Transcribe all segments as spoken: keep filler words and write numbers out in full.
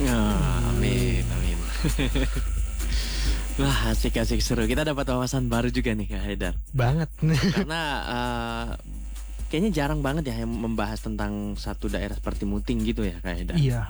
Oh, amin, amin. Wah, asik-asik seru. Kita dapat wawasan baru juga nih Kak Haidar. Banget. Karena uh, kayaknya jarang banget ya yang membahas tentang satu daerah seperti Muting gitu ya Kak Haidar. Iya.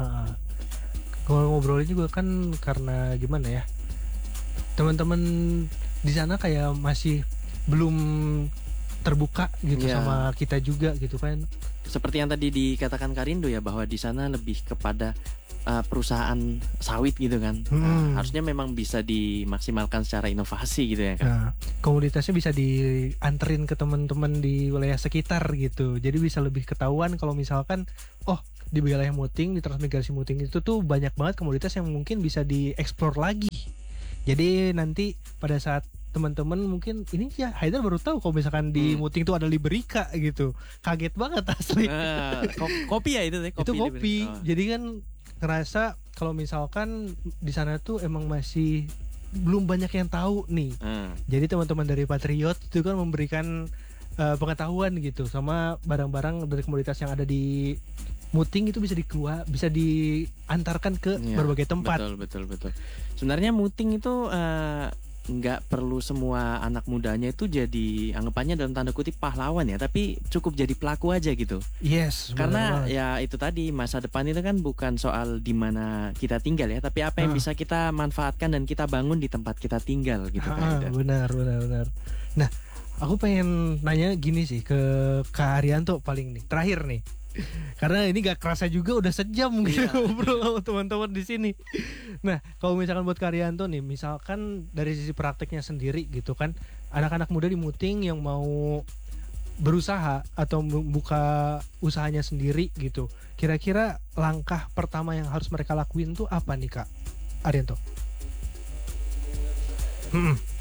Kalau ngobrolin juga kan karena gimana ya, teman-teman di sana kayak masih belum terbuka gitu Iya. sama kita juga gitu kan. Seperti yang tadi dikatakan Karindo ya, bahwa di sana lebih kepada uh, perusahaan sawit gitu kan. Hmm. Nah, harusnya memang bisa dimaksimalkan secara inovasi gitu ya kan. Nah, komunitasnya bisa dianterin ke teman-teman di wilayah sekitar gitu. Jadi bisa lebih ketahuan kalau misalkan oh di wilayah Muting, di Transmigrasi Muting itu tuh banyak banget komoditas yang mungkin bisa dieksplor lagi. Jadi nanti pada saat teman-teman mungkin ini ya Haidar baru tahu kalau misalkan di Hmm. Muting tuh ada Liberica gitu. Kaget banget asli. Uh, ko- kopi ya itu deh, kopi. Itu kopi. Oh. Jadi kan ngerasa kalau misalkan di sana tuh emang masih belum banyak yang tahu nih. Hmm. Jadi teman-teman dari Patriot itu kan memberikan uh, pengetahuan gitu sama barang-barang dari komoditas yang ada di Muting itu bisa dikeluar, bisa diantarkan ke Ya, berbagai tempat. Betul, betul, betul. Sebenarnya Muting itu uh, nggak perlu semua anak mudanya itu jadi anggapannya dalam tanda kutip pahlawan ya, tapi cukup jadi pelaku aja gitu. Yes. Karena ya itu tadi, masa depan itu kan bukan soal di mana kita tinggal ya, tapi apa yang Ah. bisa kita manfaatkan dan kita bangun di tempat kita tinggal gitu Ah, kan. benar, benar, benar. Nah, aku pengen nanya gini sih ke Kak Arianto paling nih, terakhir nih. Karena ini gak kerasa juga udah sejam gitu Iya. ngobrol sama teman-teman di sini. Nah, kalau misalkan buat Kak Arianto nih, misalkan dari sisi prakteknya sendiri gitu kan, anak-anak muda di Muting yang mau berusaha atau membuka usahanya sendiri gitu, kira-kira langkah pertama yang harus mereka lakuin tuh apa nih Kak Arianto? Hmm.